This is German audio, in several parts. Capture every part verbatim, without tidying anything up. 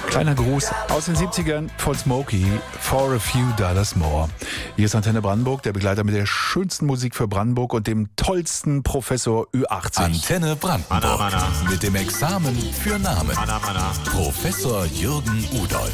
Kleiner Gruß aus den siebzigern von Smokey, For a Few Dollars More. Hier ist Antenne Brandenburg, der Begleiter mit der schönsten Musik für Brandenburg und dem tollsten Professor Ü achtzig. Antenne Brandenburg Anna, Anna. mit dem Examen für Namen. Anna, Anna. Professor Jürgen Udolf.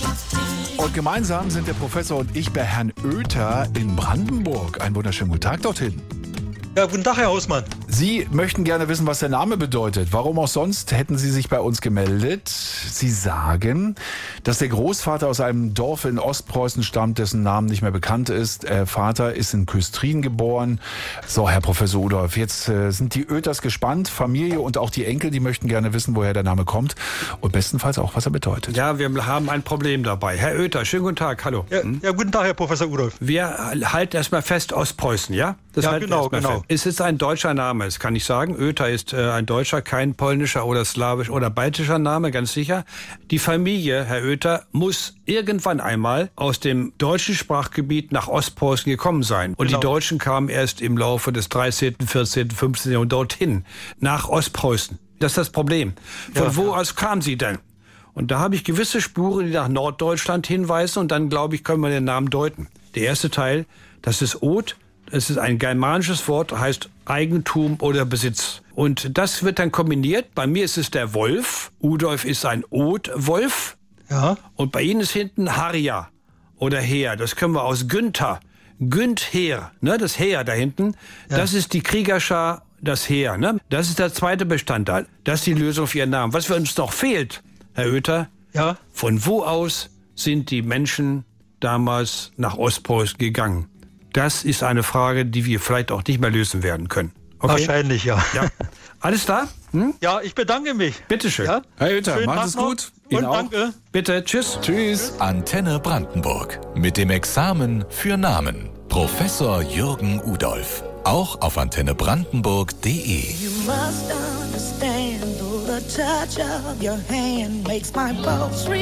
Und gemeinsam sind der Professor und ich bei Herrn Oether in Brandenburg. Einen wunderschönen guten Tag dorthin. Ja, guten Tag, Herr Hausmann. Sie möchten gerne wissen, was der Name bedeutet. Warum auch sonst hätten Sie sich bei uns gemeldet? Sie sagen, dass der Großvater aus einem Dorf in Ostpreußen stammt, dessen Namen nicht mehr bekannt ist. Der Vater ist in Küstrin geboren. So, Herr Professor Udolf, jetzt äh, sind die Oethers gespannt. Familie und auch die Enkel, die möchten gerne wissen, woher der Name kommt und bestenfalls auch, was er bedeutet. Ja, wir haben ein Problem dabei. Herr Oether, schönen guten Tag, hallo. Ja, ja, guten Tag, Herr Professor Udolf. Wir halten erstmal fest Ostpreußen, ja? Das Ja, halten wir genau, erstmal genau. fest. Es ist ein deutscher Name, das kann ich sagen. Oether ist äh, ein deutscher, kein polnischer oder slawisch oder baltischer Name, ganz sicher. Die Familie, Herr Oether, muss irgendwann einmal aus dem deutschen Sprachgebiet nach Ostpreußen gekommen sein. Und Genau. die Deutschen kamen erst im Laufe des dreizehnten, vierzehnten, fünfzehnten Jahrhunderts dorthin, nach Ostpreußen. Das ist das Problem. Von Ja, wo ja. aus kamen sie denn? Und da habe ich gewisse Spuren, die nach Norddeutschland hinweisen. Und dann, glaube ich, können wir den Namen deuten. Der erste Teil, das ist Oth. Es ist ein germanisches Wort, heißt Eigentum oder Besitz. Und das wird dann kombiniert. Bei mir ist es der Wolf. Udolf ist ein Oth-Wolf. Ja, Und bei Ihnen ist hinten Harja oder Heer. Das können wir aus Günther. Günther, ne, das Heer da hinten. Ja. Das ist die Kriegerschar, das Heer. Ne? Das ist der zweite Bestandteil. Das ist die Lösung für Ihren Namen. Was für uns noch fehlt, Herr Oether, ja. von wo aus sind die Menschen damals nach Ostpreußen gegangen? Das ist eine Frage, die wir vielleicht auch nicht mehr lösen werden können. Okay? Wahrscheinlich, ja. Ja. Alles klar? Hm? Ja, ich bedanke mich. Bitteschön. Ja? Herr Oether, Schönen machen Tag Sie es noch gut. Und Ihnen auch. danke. Bitte, tschüss. Tschüss. Antenne Brandenburg mit dem Examen für Namen. Professor Jürgen Udolf. Auch auf antenne brandenburg punkt de. You must understand, though the touch of your hand makes my pulse